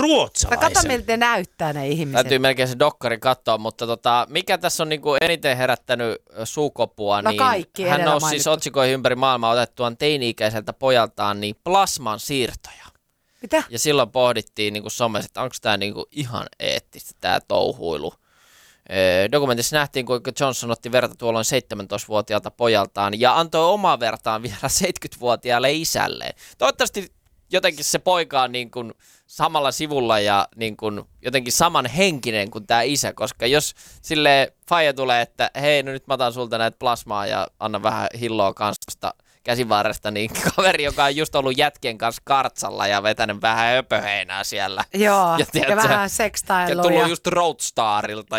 ruotsalaisen. Kato, miltä ne näyttää ne ihmiset. Täytyy melkein se dokkari katsoa, mutta mikä tässä on niinku eniten herättänyt suukopua, no niin kaikki hän nousi siis otsikoihin ympäri maailmaa otettuaan teini-ikäiseltä pojaltaan niin plasman siirtoja. Mitä? Ja silloin pohdittiin niinku somessa, että onko tämä niinku ihan eettistä tämä touhuilu. Dokumentissa nähtiin, kuinka Johnson otti verta tuolloin 17-vuotiaalta pojaltaan ja antoi omaa vertaan vielä 70-vuotiaalle isälleen. Toivottavasti jotenkin se poika on niin kuin samalla sivulla ja niin kuin jotenkin samanhenkinen kuin tämä isä, koska jos sille faija tulee, että hei, no nyt mä otan sulta näitä plasmaa ja anna vähän hilloa kanssa käsivarresta, niin kaveri, joka on just ollut jätkien kanssa kartsalla ja vetänyt vähän öpöheinää siellä. Joo, ja, ja vähän sekstailua. Ja tullut just Roadstarilta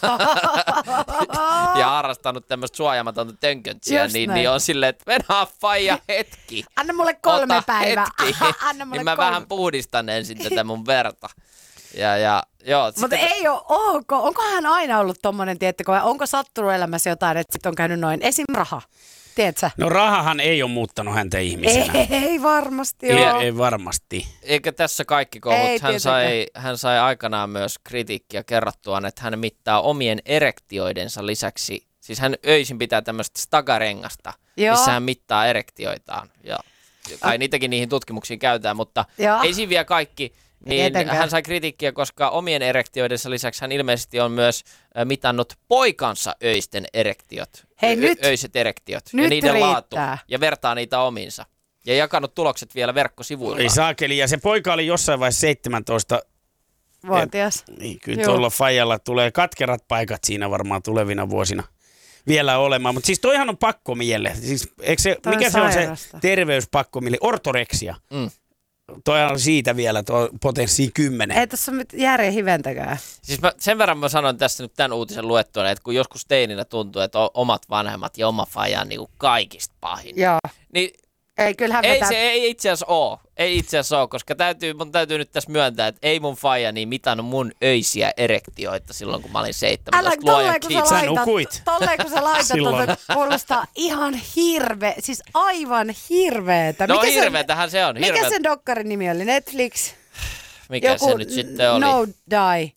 ja harrastanut tämmöistä suojaamatonta tönköntsiä, niin on silleen, että mennään faija hetki. Anna mulle 3 päivää. Anna mulle niin mä vähän puhdistan ensin tätä mun verta. Mutta ei ole ok. Onko hän aina ollut tommonen, tiedättekö, vai onko sattunut elämässä jotain, että sit on käynyt noin? Esim. Raha. Tiedätkö? No rahahan ei ole muuttanut häntä ihmisenä. Ei varmasti ole. Ei varmasti. Eikä tässä kaikki kohut. Hän sai aikanaan myös kritiikkiä kerrottuaan, että hän mittaa omien erektioidensa lisäksi. Siis hän öisin pitää tämmöistä stagarengasta, missä hän mittaa erektioitaan. Ja kai niitäkin niihin tutkimuksiin käytetään, mutta ei siinä vielä kaikki. Niin hän sai kritiikkiä, koska omien erektioidensa lisäksi hän ilmeisesti on myös mitannut poikansa öisten erektiot. Öiset erektiot ja niiden laatu. Ja vertaa niitä omiinsa. Ja jakanut tulokset vielä verkkosivuilla. Ei saakeli. Ja se poika oli jossain vaiheessa 17 vuotias. Niin, kyllä tuolla faijalla tulee katkerat paikat siinä varmaan tulevina vuosina vielä olemaan. Mutta siis toihan on pakkomielle. Siis, mikä se on se terveyspakkomielle? Ortoreksia. Toi on siitä vielä tuo potenssiin 10. Ei tässä ole järjen hiventäkään. Siis sen verran mä sanon tässä nyt tämän uutisen luettuana, että kun joskus teininä tuntuu, että omat vanhemmat ja oma faija on niin kaikista pahin. Joo. Niin ei, kyllähän ei itse asiassa ole. Ei itse asiassa ole, koska mun täytyy nyt tässä myöntää, että ei mun faija niin mitannut mun öisiä erektioita silloin, kun mä olin 17. Tolleen kun sä laitat, kuulostaa ihan siis aivan hirveetä. No hirveetähän se on. Mikä sen dokkarin nimi oli? Netflix? Mikä se nyt sitten oli? No Die.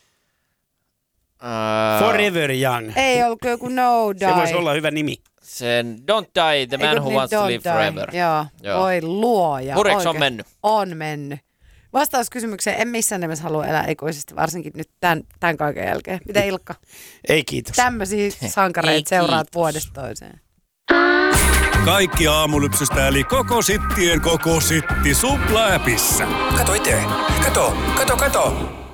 Forever Young. Ei ollut joku No Die. Se voisi olla hyvä nimi. Sen Don't Die, The Man Who Wants to Live Forever. Joo. Voi luoja. Pureks on mennyt? On mennyt. Vastaus kysymykseen, en missään nimessä halua elää ikuisesti, varsinkin nyt tämän kaiken jälkeen. Mitä Ilkka? Ei kiitos. Tämmöisiä sankareita seuraat vuodesta toiseen. Kaikki aamulypsystä eli koko sittien koko sitti Supla-äpissä. Kato itse. Kato.